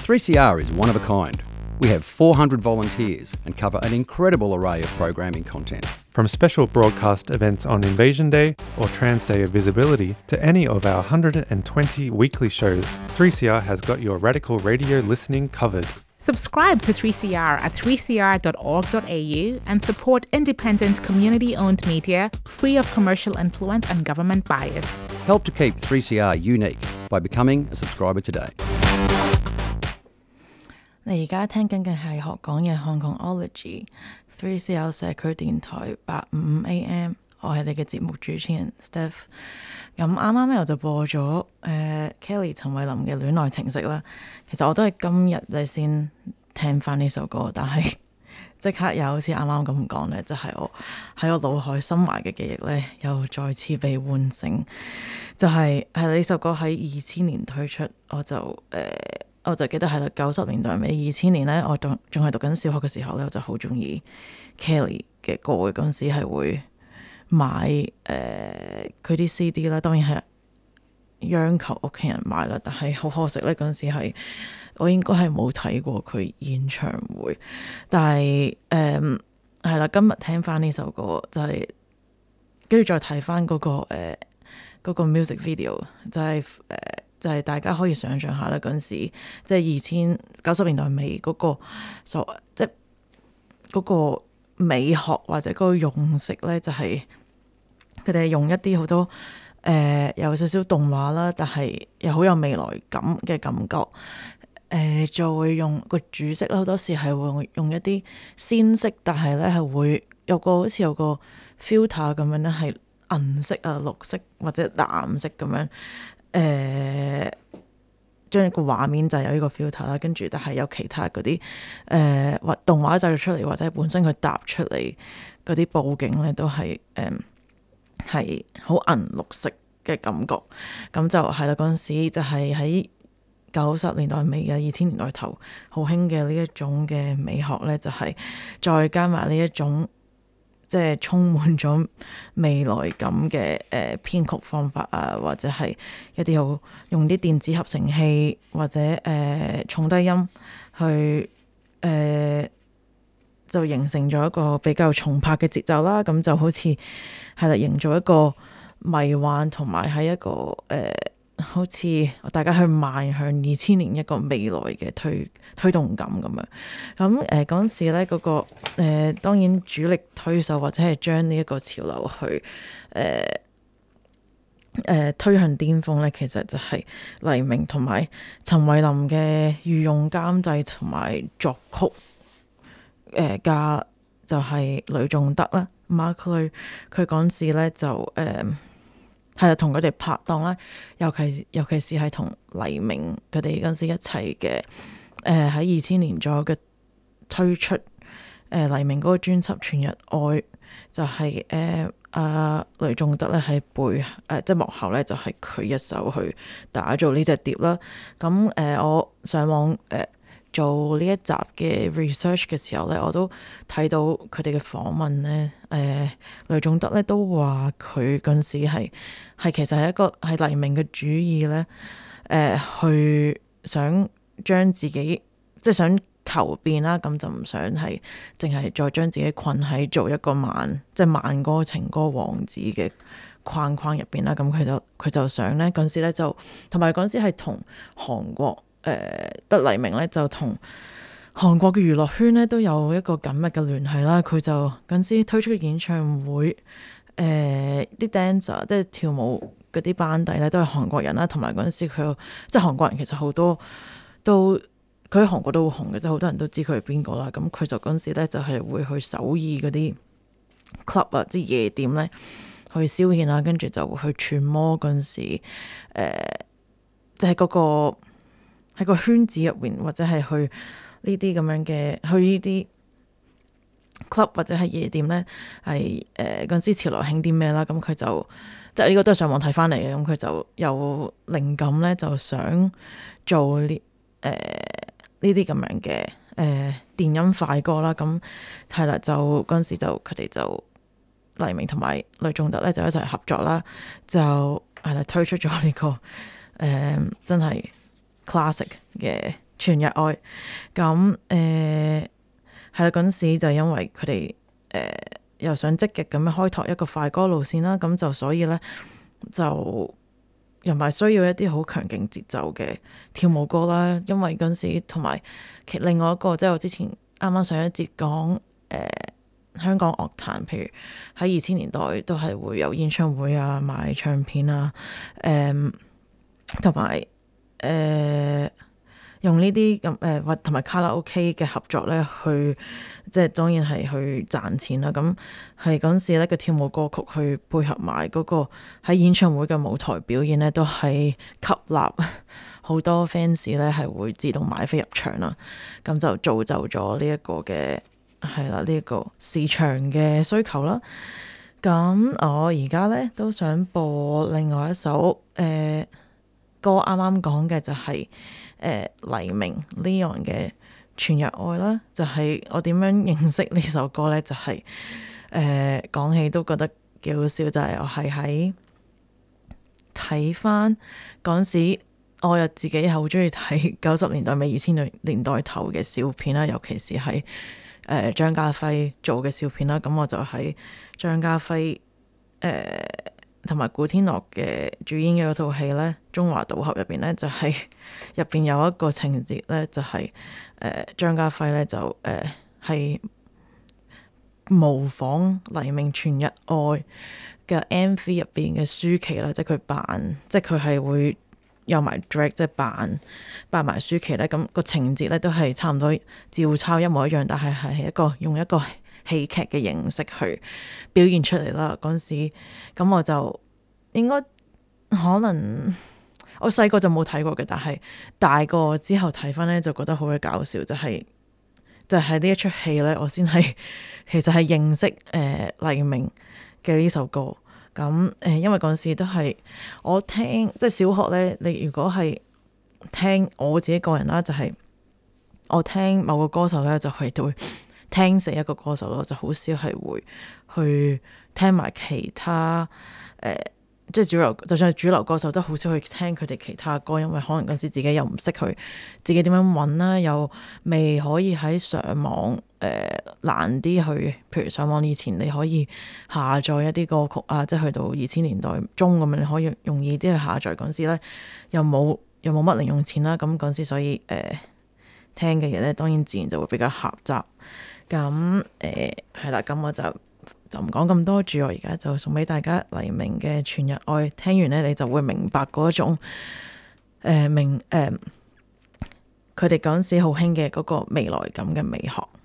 3CR is one of a kind. We have 400 volunteers and cover an incredible array of programming content. From special broadcast events on Invasion Day or Trans Day of Visibility to any of our 120 weekly shows, 3CR has got your radical radio listening covered. Subscribe to 3CR at 3cr.org.au and support independent community-owned media free of commercial influence and government bias. Help to keep 3CR unique by becoming a subscriber today. 你而家聽緊嘅係學講嘢 Hong Kongology 3CR 社區電台855 AM， 我係你嘅節目主持人 Steph。咁啱啱咧我就播咗Kelly 陳慧琳嘅戀愛情色啦。其實我都係今日咧先聽翻呢首歌，但係即刻又好似啱啱咁講咧，就係我喺我腦海深懷嘅記憶咧，又再次被喚醒。就係呢首歌喺2000年推出，我就記得係啦，90年代尾2000年咧，我仲係讀緊小學嘅時候咧，我就好中意 Kelly 嘅歌嘅。嗰陣時係會買佢啲 CD 啦，當然係央求屋企人買啦。但係好可惜咧，嗰陣時係我應該係冇睇過佢演唱會。但係係啦，今日聽翻呢首歌就係跟住再睇翻嗰個 music video， 就係大家可以想象下啦，嗰陣時即係90年代尾嗰個即係嗰個美學或者嗰個用色咧，就係佢哋用一啲好多有少少動畫啦，但係又好有未來感嘅感覺。就會用個主色啦，好多時係會用一啲鮮色，但係咧係會好似有個 filter 咁樣咧，係銀色啊、綠色或者藍色咁樣。將個畫面就有呢個 filter 啦，跟住但係有其他嗰啲或動畫製作出嚟，或者本身佢搭出嚟嗰啲佈景咧，都係係好銀綠色嘅感覺。咁就係啦，嗰陣時就係喺90年代尾嘅2000年代頭好興嘅呢一種嘅美學咧，就係再加埋呢一種即係充滿咗未來感嘅編曲方法啊，或者係一啲好用啲電子合成器或者重低音去就形成咗一個比較重拍嘅節奏啦。咁就好似係啦，營造一個迷幻同埋係一個好似大家去邁向2000年一個未來嘅推動感咁樣。咁嗰陣時咧，嗰個當然主力推手或者係將呢一個潮流去推向巔峰咧，其實就係黎明同埋陳慧琳嘅御用監製同埋作曲家就係呂頌德啦 Mark Lui。佢嗰陣時咧就係啦，同佢哋拍檔啦，尤其是係同黎明佢哋嗰陣時一齊嘅，喺2000年左右嘅推出黎明嗰個專輯《全日愛》，就係呂頌德咧喺背即係幕後咧，就係佢一手去打造呢隻碟啦。咁我上網做呢一集嘅 research 嘅時候咧，我都睇到佢哋嘅訪問咧，呂頌德咧都話佢嗰陣時係其實係一個係黎明嘅主意咧，去想將自己即係想求變啦，咁就唔想係淨係再將自己困喺做一個慢歌情歌王子嘅框入邊啦。咁佢就想咧嗰陣時咧就同埋嗰陣時係同韓國。得黎明咧就同韓國嘅娛樂圈咧都有一個緊密嘅聯繫啦。佢就嗰陣時推出嘅演唱會，啲 dancer 即係跳舞嗰啲班底咧都係韓國人啦。同埋嗰陣時佢即係韓國人，其實好多都佢喺韓國都好紅嘅，即係好多人都知佢係邊個啦。咁佢就嗰陣時咧就係會去首爾嗰啲 club 啊，即係夜店咧去消遣啦，跟住就會去傳摩嗰陣時，即係嗰個。喺個圈子入面，或者係去呢啲咁樣嘅，去呢啲 club 或者係夜店咧，係嗰陣時潮流興啲咩啦？咁佢就即係呢個都係上網睇翻嚟嘅。咁佢就有靈感咧，就想做呢啲咁樣嘅電音快歌啦。咁係啦，就嗰陣時就佢哋就黎明同埋呂頌德咧就一齊合作啦，就係啦推出咗呢個真係classic 嘅全日愛。咁係啦，嗰陣時就因為佢哋又想積極咁樣開拓一個快歌路線啦，咁就所以咧就又唔係需要一啲好強勁節奏嘅跳舞歌啦，因為嗰陣時同埋另外一個即係我之前啱啱上一節講香港樂壇，譬如喺2000年代都係會有演唱會啊、賣唱片啊，同埋用呢啲咁或同埋卡拉 OK 嘅合作咧，去即係當然係去賺錢啦。咁係嗰陣時咧嘅跳舞歌曲去配合埋嗰個喺演唱會嘅舞台表演咧，都係吸納好多 fans 咧係會自動買飛入場啦。咁就造就咗呢一個嘅係啦，呢一個市場嘅需求啦。咁我而家咧都想播另外一首歌，啱啱講嘅就係黎明 Leon 嘅全日愛啦。就係我點樣認識呢首歌咧？就係講起都覺得幾好笑，就係我係喺睇翻嗰陣時，我又自己好中意睇90年代尾2000年代頭嘅笑片啦，尤其是係張家輝做嘅笑片啦。咁我就喺張家輝同埋古天樂嘅主演嘅嗰套戲咧，《中華賭俠》入邊咧，就係入邊有一個情節咧，就係張家輝咧就係模仿黎明全日愛嘅 MV 入邊嘅舒淇啦，即係佢扮，即係佢係會有埋 drag， 即係扮埋舒淇咧。咁個情節咧都係差唔多照抄一模一樣，但係係用一個戲劇嘅形式去表現出嚟啦。嗰陣時，咁我就應該可能我細個就冇睇過嘅，但係大個之後睇翻咧就覺得好鬼搞笑。就係呢一出戲咧，我先係其實係認識黎明嘅呢首歌。咁因為嗰陣時都係我聽，即係小學咧，你如果係聽我自己個人啦，就係我聽某個歌手咧，就係會聽死一個歌手咯，就好少係會去聽埋其他即係主流，就算係主流歌手都好少去聽佢哋其他歌，因為可能嗰時自己又唔識去自己點樣揾啦，又未可以喺上網難啲去，譬如上網以前你可以下載一啲歌曲啊，即係去到2000年代中咁樣，你可以容易啲去下載。嗰時咧又冇乜零用錢啦，咁嗰時所以聽嘅嘢咧，當然自然就會比較狹窄。咁係啦，咁我就唔講咁多住，我而家就送俾大家黎明嘅全日愛。聽完咧，你就會明白嗰種佢哋嗰陣時好興嘅嗰個未來感嘅美學。